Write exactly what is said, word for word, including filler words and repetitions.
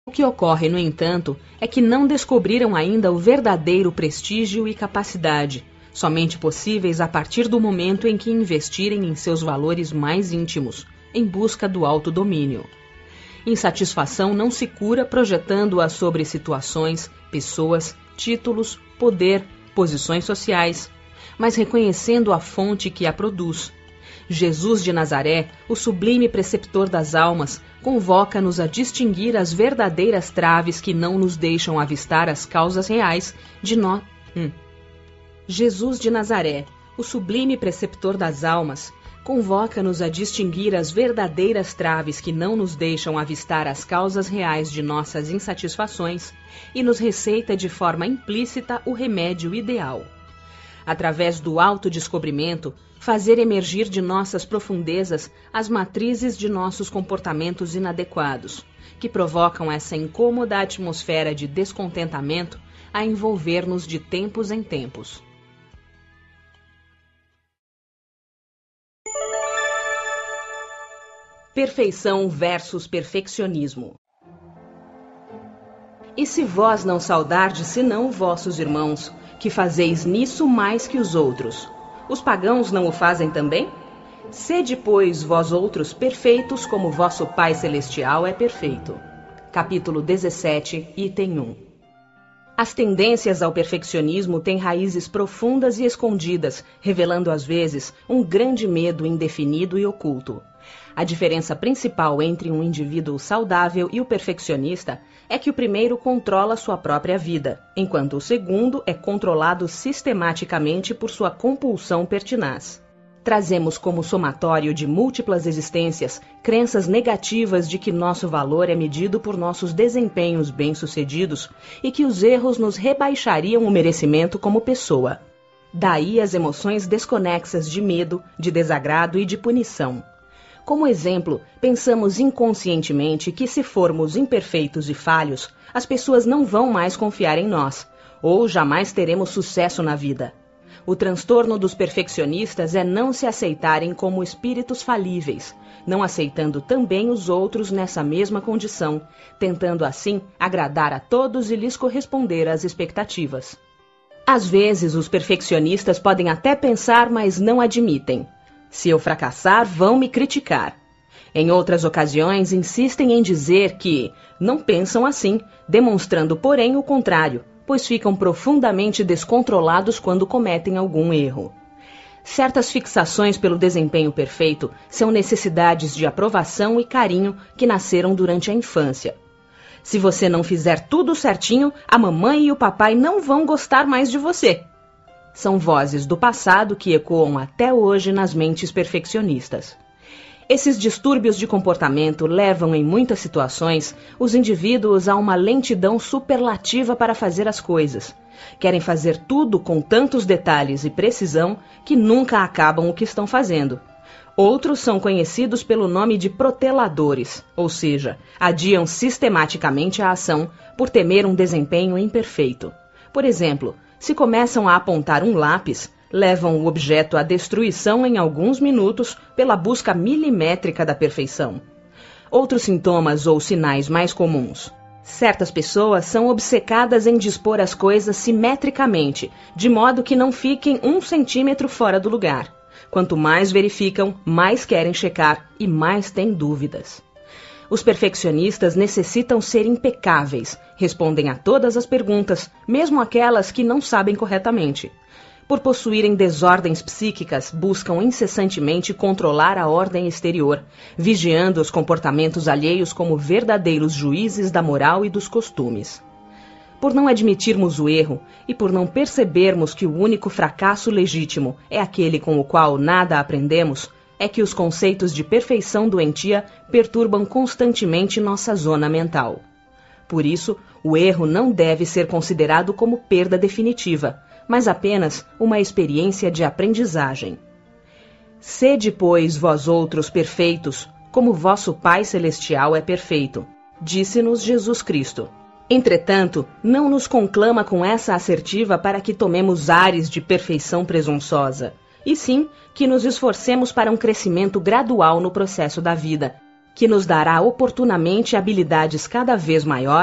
O que ocorre, no entanto, é que não descobriram ainda o verdadeiro prestígio e capacidade, somente possíveis a partir do momento em que investirem em seus valores mais íntimos, em busca do autodomínio. Insatisfação não se cura projetando-a sobre situações, pessoas, títulos, poder, posições sociais, mas reconhecendo a fonte que a produz. Jesus de Nazaré, o sublime preceptor das almas, convoca-nos a distinguir as verdadeiras traves que não nos deixam avistar as causas reais de nós. Hum. Jesus de Nazaré, o sublime preceptor das almas, convoca-nos a distinguir as verdadeiras traves que não nos deixam avistar as causas reais de nossas insatisfações e nos receita de forma implícita o remédio ideal. Através do autodescobrimento, fazer emergir de nossas profundezas as matrizes de nossos comportamentos inadequados, que provocam essa incômoda atmosfera de descontentamento a envolver-nos de tempos em tempos. Perfeição versus perfeccionismo. E se vós não saudardes senão vossos irmãos, que fazeis nisso mais que os outros, os pagãos não o fazem também? Sede, pois, vós outros perfeitos como vosso Pai Celestial é perfeito. Capítulo dezessete, item um. As tendências ao perfeccionismo têm raízes profundas e escondidas, revelando às vezes um grande medo indefinido e oculto. A diferença principal entre um indivíduo saudável e o perfeccionista é que o primeiro controla sua própria vida, enquanto o segundo é controlado sistematicamente por sua compulsão pertinaz. Trazemos como somatório de múltiplas existências crenças negativas de que nosso valor é medido por nossos desempenhos bem-sucedidos e que os erros nos rebaixariam o merecimento como pessoa. Daí as emoções desconexas de medo, de desagrado e de punição. Como exemplo, pensamos inconscientemente que se formos imperfeitos e falhos, as pessoas não vão mais confiar em nós, ou jamais teremos sucesso na vida. O transtorno dos perfeccionistas é não se aceitarem como espíritos falíveis, não aceitando também os outros nessa mesma condição, tentando assim agradar a todos e lhes corresponder às expectativas. Às vezes, os perfeccionistas podem até pensar, mas não admitem. Se eu fracassar, vão me criticar. Em outras ocasiões, insistem em dizer que não pensam assim, demonstrando, porém, o contrário, pois ficam profundamente descontrolados quando cometem algum erro. Certas fixações pelo desempenho perfeito são necessidades de aprovação e carinho que nasceram durante a infância. Se você não fizer tudo certinho, a mamãe e o papai não vão gostar mais de você. São vozes do passado que ecoam até hoje nas mentes perfeccionistas. Esses distúrbios de comportamento levam, em muitas situações, os indivíduos a uma lentidão superlativa para fazer as coisas. Querem fazer tudo com tantos detalhes e precisão que nunca acabam o que estão fazendo. Outros são conhecidos pelo nome de proteladores, ou seja, adiam sistematicamente a ação por temer um desempenho imperfeito. Por exemplo, se começam a apontar um lápis, levam o objeto à destruição em alguns minutos pela busca milimétrica da perfeição. Outros sintomas ou sinais mais comuns. Certas pessoas são obcecadas em dispor as coisas simetricamente, de modo que não fiquem um centímetro fora do lugar. Quanto mais verificam, mais querem checar e mais têm dúvidas. Os perfeccionistas necessitam ser impecáveis, respondem a todas as perguntas, mesmo aquelas que não sabem corretamente. Por possuírem desordens psíquicas, buscam incessantemente controlar a ordem exterior, vigiando os comportamentos alheios como verdadeiros juízes da moral e dos costumes. Por não admitirmos o erro e por não percebermos que o único fracasso legítimo é aquele com o qual nada aprendemos, é que os conceitos de perfeição doentia perturbam constantemente nossa zona mental. Por isso, o erro não deve ser considerado como perda definitiva, mas apenas uma experiência de aprendizagem. Sede, pois, vós outros perfeitos, como vosso Pai Celestial é perfeito, disse-nos Jesus Cristo. Entretanto, não nos conclama com essa assertiva para que tomemos ares de perfeição presunçosa, e sim que nos esforcemos para um crescimento gradual no processo da vida, que nos dará oportunamente habilidades cada vez maiores